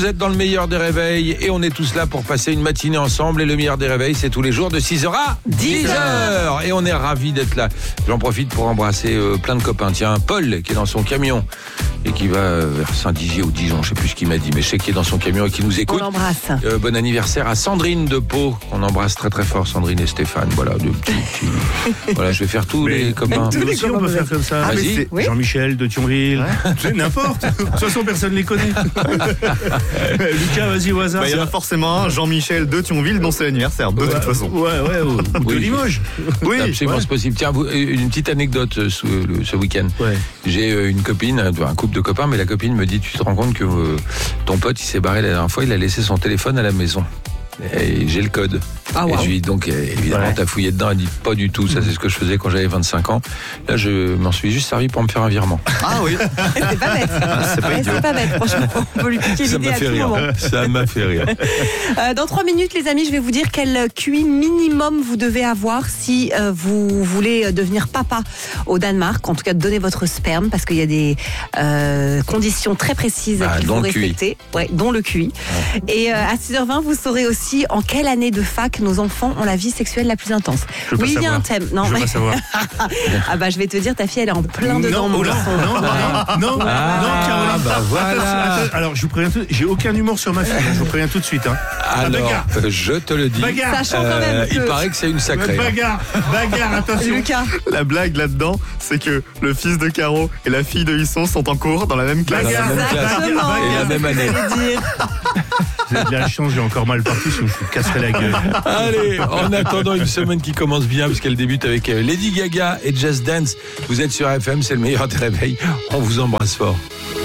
Vous êtes dans le meilleur des réveils et on est tous là pour passer une matinée ensemble. Et le meilleur des réveils, c'est tous les jours de 6h à 10h. Et on est ravis d'être là. J'en profite pour embrasser plein de copains. Tiens, Paul qui est dans son camion et qui va vers Saint-Dizier ou Dijon, je sais plus ce qu'il m'a dit, mais je sais qu'il est dans son camion et qui nous écoute. On l'embrasse. Bon anniversaire à Sandrine de Pau. On embrasse très très fort Sandrine et Stéphane. Voilà, de petits. Voilà, je vais faire tous les copains. Nous aussi, on peut faire comme ça. Ah, vas-y. Oui. Jean-Michel de Thionville. C'est n'importe. De toute façon, personne ne les connaît. Lucas, vas-y, au hasard. Il y en a forcément un, Jean-Michel de Thionville, dont c'est l'anniversaire, de toute façon. Ouais, de Oui. Limoges. Oui, Absolument, c'est possible. Tiens, une petite anecdote ce week-end. Ouais. J'ai une copine, un couple de copains, mais la copine me dit, tu te rends compte que ton pote, il s'est barré la dernière fois, il a laissé son téléphone à la maison. Et j'ai le code. Ah, Et wow. je lui dis donc, évidemment, Ouais. t'as fouillé dedans. Elle dit, pas du tout. Ça, c'est ce que je faisais quand j'avais 25 ans. Là, je m'en suis juste servi pour me faire un virement. Ah oui, C'est pas bête. c'est pas idiot. C'est pas bête, franchement. On peut lui piquer Ça l'idée m'a à fait tout rire. moment. Ça m'a fait rire. Dans 3 minutes, les amis, je vais vous dire quel QI minimum vous devez avoir si vous voulez devenir papa au Danemark. En tout cas, donner votre sperme, parce qu'il y a des conditions très précises qu'il faut dont le QI. respecter, dont le QI. Et à 6h20, vous saurez aussi en quelle année de fac nos enfants ont la vie sexuelle la plus intense. Je veux Oui, pas il y a savoir. un thème. Non, Je veux mais... pas savoir. Ah bah, je vais te dire, ta fille, elle est en plein dedans. Non, mon oh là, garçon. non, Caroline. bah voilà. Attends, alors, je vous préviens tout, j'ai aucun humour sur ma fille, je vous préviens tout de suite. Hein. Alors, bagarre. je te le dis. Bagarre. Sachant quand même Il que... paraît que c'est une sacrée. Bagarre, attention. Lucas, La blague là-dedans, c'est que le fils de Caro et la fille de Hisson sont en cours dans la même classe. Bagarre. Dans la même classe. exactement. Et la même année. J'allais dire. Vous avez de la chance, j'ai encore mal partout, sinon je vous casserai la gueule. Allez, en attendant une semaine qui commence bien, puisqu'elle débute avec Lady Gaga et Just Dance. Vous êtes sur FM, c'est le meilleur des réveils. On vous embrasse fort.